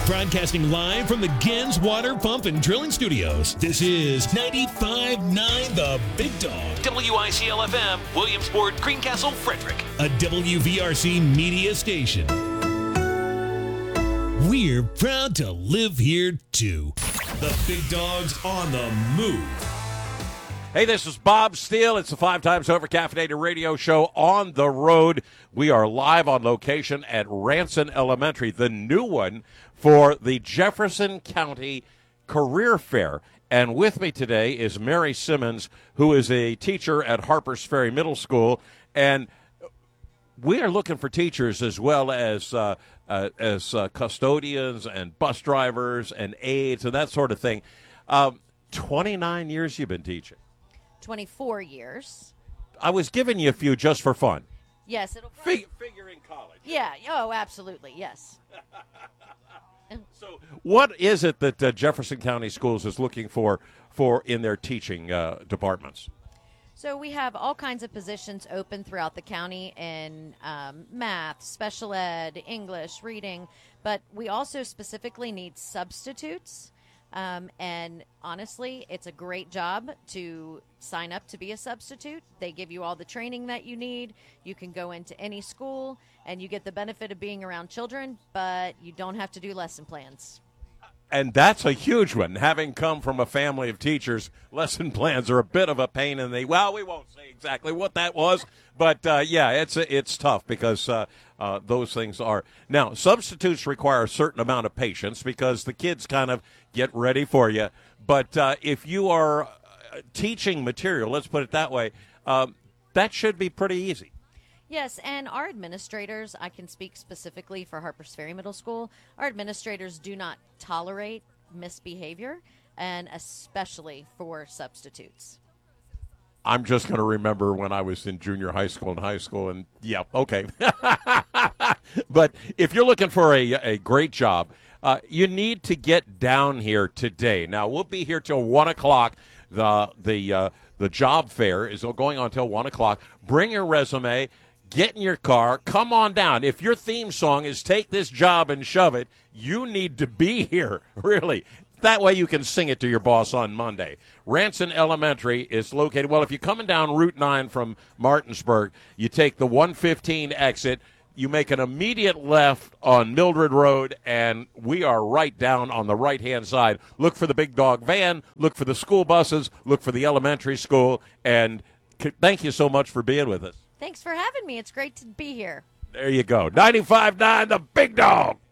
Broadcasting live from the Gens Water Pump and Drilling Studios. This is 95.9 The Big Dog. WICL-FM, Williamsport, Greencastle, Frederick. A WVRC media station. We're proud to live here, too. The Big Dog's on the move. Hey, this is Bob Steele. It's the 5 Times Over Caffeinated radio show on the road. We are live on location at Ranson Elementary, the new one for the Jefferson County Career Fair. And with me today is Mary Simmons, who is a teacher at Harpers Ferry Middle School. And we are looking for teachers as well as custodians and bus drivers and aides and that sort of thing. 29 years you've been teaching. 24 years. I was giving you a few just for fun. Yes, it'll figure in college. Yeah, oh, absolutely, yes. So what is it that Jefferson County Schools is looking for in their teaching departments? So we have all kinds of positions open throughout the county in math, special ed, English, reading, but we also specifically need substitutes. And honestly, it's a great job to sign up to be a substitute. They give you all the training that you need. You can go into any school and you get the benefit of being around children, but you don't have to do lesson plans. And that's a huge one. Having come from a family of teachers, lesson plans are a bit of a pain in the, well, we won't say exactly what that was, but yeah, it's tough because those things are. Now, substitutes require a certain amount of patience because the kids kind of get ready for you. But if you are teaching material, let's put it that way, that should be pretty easy. Yes, and our administrators, I can speak specifically for Harpers Ferry Middle School, our administrators do not tolerate misbehavior, and especially for substitutes. I'm just going to remember when I was in junior high school and yeah, okay. But if you're looking for a great job, you need to get down here today. Now, we'll be here till 1 o'clock. The job fair is going on until 1 o'clock. Bring your resume. Get in your car, come on down. If your theme song is Take This Job and Shove It, you need to be here, really. That way you can sing it to your boss on Monday. Ranson Elementary is located, well, if you're coming down Route 9 from Martinsburg, you take the 115 exit, you make an immediate left on Mildred Road, and we are right down on the right-hand side. Look for the Big Dog van, look for the school buses, look for the elementary school, and thank you so much for being with us. Thanks for having me. It's great to be here. There you go. 95.9, the Big Dog.